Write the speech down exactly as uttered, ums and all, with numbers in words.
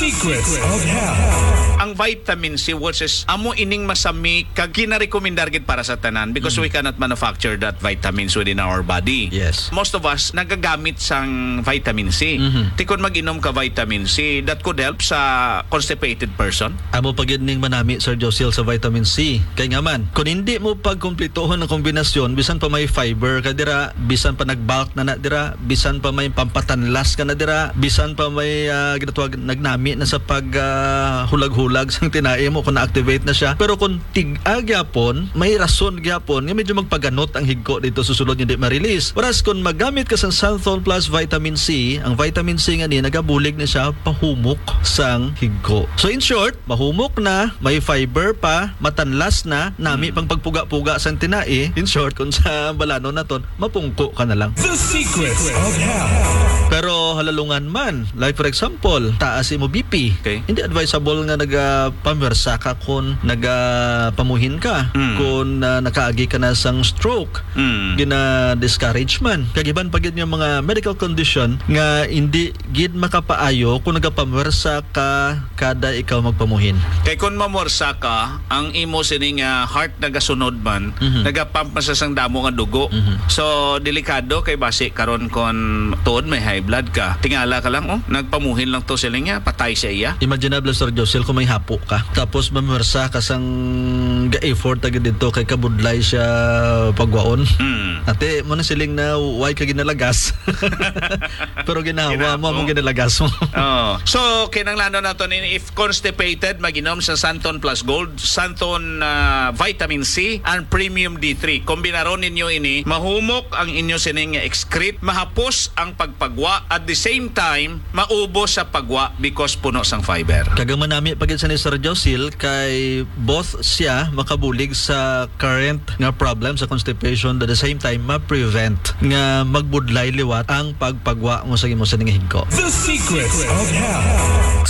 Secrets of Health. Ang vitamin C versus amo ining masami kag ginarekomendar gid para sa tanan because Mm. we cannot manufacture that vitamins within our body. Yes. Most of us nagagamit sang vitamin C. Mhm. Tikon mag-inom ka vitamin C, that could help sa constipated person. Amo pagidning manami Sir Josil sa vitamin C. Kay nga man, kung hindi mo pagkumplituhon ng kombinasyon, bisan pa may fiber ka dira, bisan pa nagbulk na na dira, bisan pa may pampatanlas ka na dira, bisan pa may uh, ginatawag nagnami na sa pag uh, hulag-hulag sang tinae mo kung na-activate na siya. Pero kung tig-a gyapon, may rason gyapon nga medyo magpaganot ang higko dito susulod hindi ma-release. Whereas kung magamit ka sa Santhol Plus Vitamin C, ang vitamin C nga ni nagabulig na siya pahumok sang higko. So in short, mahumok na, may fiber pa, matanlas na, nami pang pagpuga-puga sang tinae. In short, kung sa balano na ton, mapungko ka na lang. The Secrets of Health. Pero halalungan man, like for example, taas mo B P. Okay. Hindi advisable nga nagapamersa ka kung nagapamuhin ka, Mm. kung uh, nakaagi ka na sang stroke. Mm. Gina-discourage man. Kagiban pa gid yung mga medical condition nga hindi gid makapaayo kung nagapamersa ka kada ikaw magpamuhin. Kay kung mamorsa ka, ang imo sining uh, heart nagasunod man, Mhm. nagapump na sa sang damo nga dugo. Mhm. So delikado kay base karon kon tuod may high blood ka. Tingala ka lang oh, nagpamuhin lang to sila nga, patay siya iya. Imaginable Sir Josel kung may hapo ka tapos mamersa ka sang ga-effort agad dito kay kabudlay siya pagwaon. Mm. Ate, mo na siling na why ka ginalagas. Pero ginawa mo, Ginapo. mo ginalagas mo. Oh. So, kinanglan nato ni if constipated, maginom sa Santon Plus Gold, Santon uh, Vitamin C, and Premium D three. Kombinaron ninyo ini, mahumok ang inyo sining excrete, mahapos ang pagpagwa, at the same time, maubos sa pagwa because puno sang fiber. Kagaman nami pagid sa ni Sir Josil kay both siya makabulig sa current nga problem sa constipation at the same time ma-prevent nga magbudlay liwat ang pagpagwa mo sa imo sa nga higko. The Secrets of Health.